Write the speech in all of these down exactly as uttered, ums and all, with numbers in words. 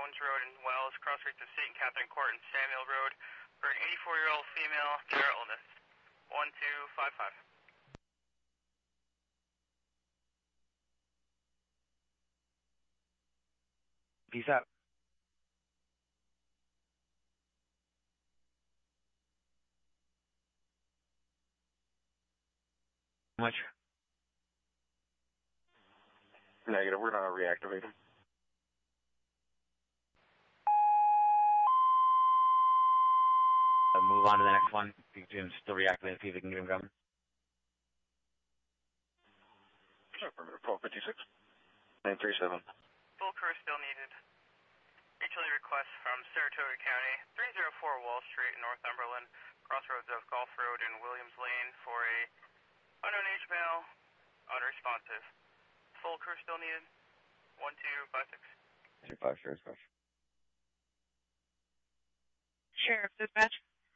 Jones Road in Wells, cross streets of Saint Catherine Court and Samuel Road for an eighty-four-year-old female, their illness. one two five five. Peace out. How much? Negative, we're gonna reactivate him. Uh, move on to the next one. You can still reactivate, see if we can get him going. Affirmative, twelve fifty-six. nine three seven. Full crew still needed. Utility request from Saratoga County, three oh four Wall Street in Northumberland, crossroads of Golf Road and Williams Lane for a unknown age male, unresponsive. Full crew still needed. one two five six. two five, Sheriff's Dispatch. Sheriff Dispatch.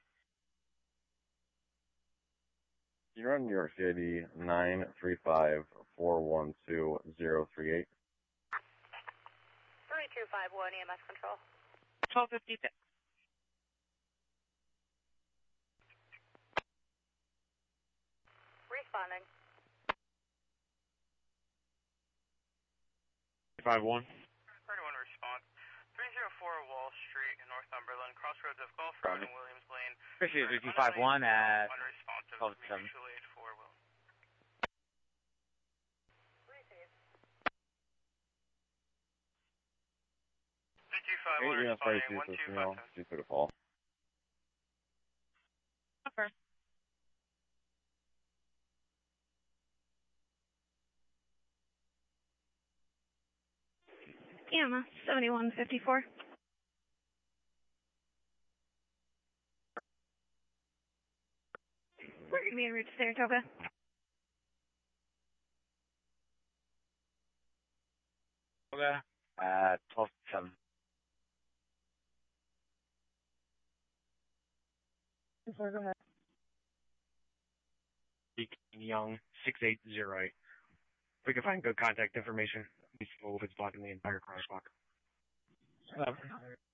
You're on New York C I D nine three five four one two zero three eight. three two five one E M S control. twelve fifty-six. Responding. five one. thirty-one response. three oh four Wall Street in Northumberland, crossroads of Golf Road and Williams Lane. Appreciate it, two five one at unresponsive. twelve seven. Mutual aid for Will. three two five one responding, one two five seven. She took a fall. Okay. Gamma, seventy-one fifty-four. We're going to be en route to Saratoga. Okay. Uh, twelve seven. Go ahead. Young, six eight zero eight. If we can find good contact information, we see if it's blocking the entire crosswalk. Uh,